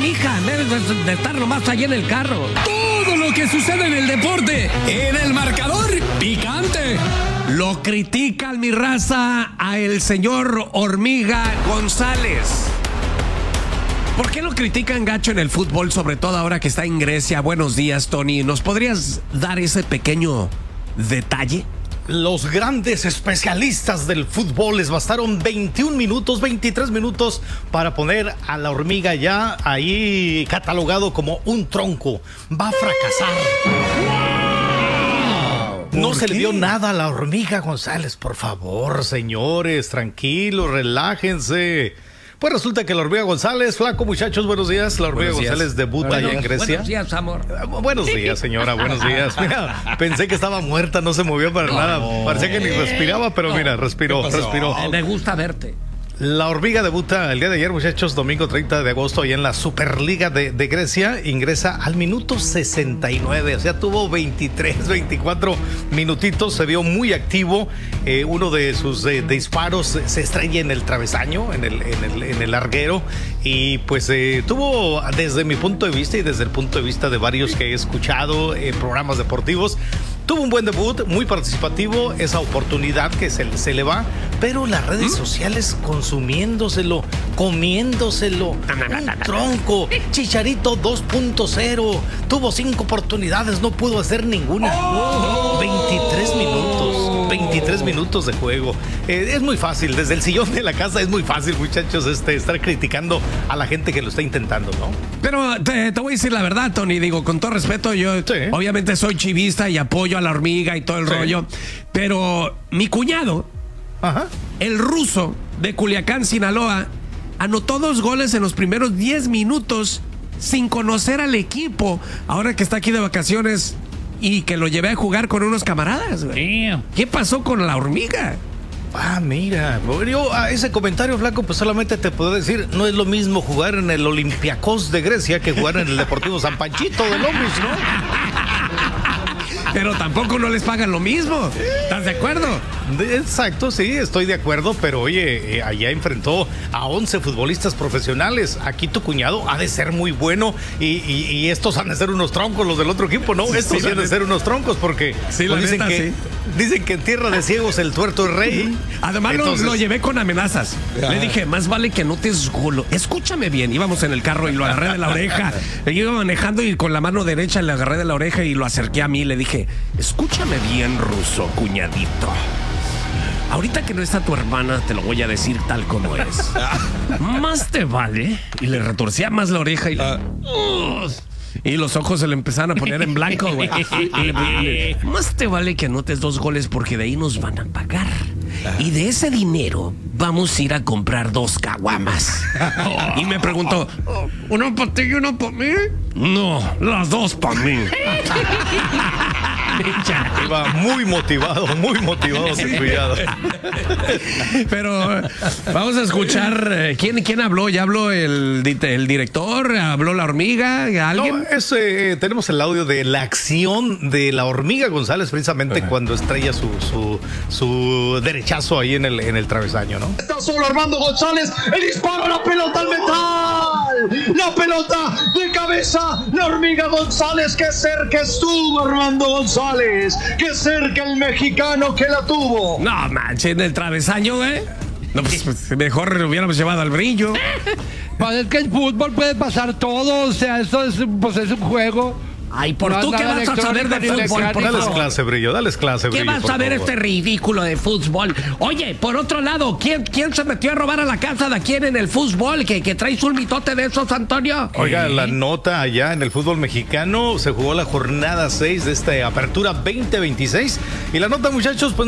mija, de estar nomás allí en el carro. Todo lo que sucede en el deporte, en el marcador picante. Lo critican, mi raza, a el señor Hormiga González. ¿Por qué lo critican gacho en el fútbol, sobre todo ahora que está en Grecia? Buenos días, Tony. ¿Nos podrías dar ese pequeño detalle? Los grandes especialistas del fútbol les bastaron 21 minutos, 23 minutos para poner a la Hormiga ya ahí catalogado como un tronco. Va a fracasar. No se le dio nada a la Hormiga González, por favor, señores, tranquilos, relájense. Pues resulta que la Hormiga González, flaco, muchachos, buenos días. La Hormiga González debuta allá en Grecia. Buenos días, amor. Buenos días, señora, buenos días. Mira, pensé que estaba muerta, no se movió para nada. Parecía que ni respiraba, pero mira, respiró. Me gusta verte. La Hormiga debuta el día de ayer, muchachos, domingo 30 de agosto, ahí en la Superliga de Grecia. Ingresa al minuto 69, o sea, tuvo 23, 24 minutitos, se vio muy activo. Uno de sus disparos se estrella en el travesaño, en el larguero. Y pues tuvo, desde mi punto de vista y desde el punto de vista de varios que he escuchado en programas deportivos, tuvo un buen debut, muy participativo, esa oportunidad que se le va, pero las redes sociales consumiéndoselo, comiéndoselo, un tronco. Chicharito 2.0, tuvo 5 oportunidades, no pudo hacer ninguna. 23 minutos de juego. Es muy fácil, desde el sillón de la casa es muy fácil, muchachos, estar criticando a la gente que lo está intentando, ¿no? Pero te voy a decir la verdad, Tony, digo, con todo respeto, yo obviamente soy chivista y apoyo a la Hormiga y todo el rollo, pero mi cuñado, el ruso de Culiacán, Sinaloa, anotó 2 goles en los primeros 10 minutos sin conocer al equipo, ahora que está aquí de vacaciones y que lo llevé a jugar con unos camaradas, güey. ¿Qué pasó con la Hormiga? Mira, yo a ese comentario, flaco, pues solamente te puedo decir, no es lo mismo jugar en el Olympiacos de Grecia que jugar en el Deportivo San Panchito de López, ¿no? Pero tampoco no les pagan lo mismo. ¿Estás de acuerdo? Exacto, sí, estoy de acuerdo, pero oye, allá enfrentó a 11 futbolistas profesionales. Aquí tu cuñado ha de ser muy bueno y estos han de ser unos troncos, los del otro equipo, ¿no? Estos sí han de ser unos troncos porque dicen que en tierra de ciegos el tuerto es rey. Además lo llevé con amenazas. Le dije, más vale que no te esgolo. Escúchame bien, íbamos en el carro y lo agarré de la oreja. Iba manejando y con la mano derecha le agarré de la oreja y lo acerqué a mí. Le dije, escúchame bien, ruso, cuñadito. Ahorita que no está tu hermana, te lo voy a decir tal como es. Más te vale. Y le retorcía más la oreja y los ojos se le empezaron a poner en blanco, güey. Más te vale que anotes 2 goles porque de ahí nos van a pagar. Y de ese dinero vamos a ir a comprar 2 caguamas. Y me preguntó, ¿una para ti y una para mí? No, las 2 para mí. Iba muy motivado su cuidado. Pero vamos a escuchar ¿quién habló? ¿Ya habló el director? ¿Habló la Hormiga? ¿Alguien? No, tenemos el audio de la acción de la Hormiga González precisamente cuando estrella su derechazo ahí en el travesaño, ¿no? Está solo Armando González, el disparo, la pelota al metal, la pelota de cabeza, la Hormiga González, que cerca estuvo Armando González, que cerca el mexicano que la tuvo. No manches, en el travesaño, güey. No, pues mejor lo hubiéramos llevado al brillo. Pues es que el fútbol puede pasar todo, o sea, eso es, pues es un juego. Ay, ¿por tú qué vas a saber de fútbol? Dales clase, Brillo, dales clase, Brillo. ¿Qué vas a saber este ridículo de fútbol? Oye, por otro lado, ¿quién se metió a robar a la casa de quién en el fútbol? ¿Que traes un mitote de esos, Antonio? Oiga, la nota allá en el fútbol mexicano, se jugó la jornada 6 de esta apertura 2026. Y la nota, muchachos, pues